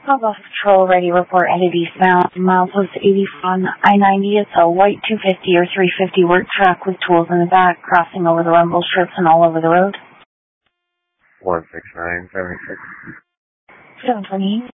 Bravo Patrol, ready report headed eastbound. Miles was 80 on I-90. It's a white 250 or 350 work truck with tools in the back, crossing over the rumble strips and all over the road. 16976. 720.